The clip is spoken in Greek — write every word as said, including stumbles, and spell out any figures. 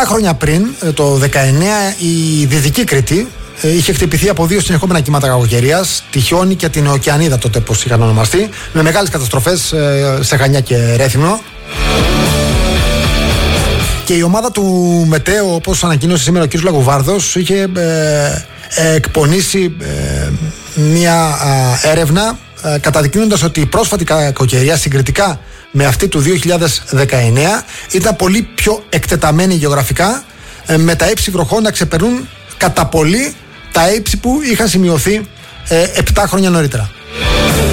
χρόνια πριν, το δεκαεννιά, η Δυτική Κρήτη είχε χτυπηθεί από δύο συνεχόμενα κύματα κακοκαιρίας, τη Χιόνι και την Οκεανίδα, τότε πως είχαν ονομαστεί, με μεγάλες καταστροφές σε Χανιά και Ρέθυμνο. Και η ομάδα του Μετέο, όπως ανακοίνωσε σήμερα ο κ. Λαγοβάρδος, είχε ε, εκπονήσει ε, μια ε, έρευνα ε, καταδεικνύοντας ότι η πρόσφατη κακοκαιρία συγκριτικά με αυτή του δύο χιλιάδες δεκαεννιά ήταν πολύ πιο εκτεταμένη γεωγραφικά, ε, με τα ύψη βροχών να ξεπερνούν κατά πολύ τα ύψη που είχαν σημειωθεί ε, επτά χρόνια νωρίτερα.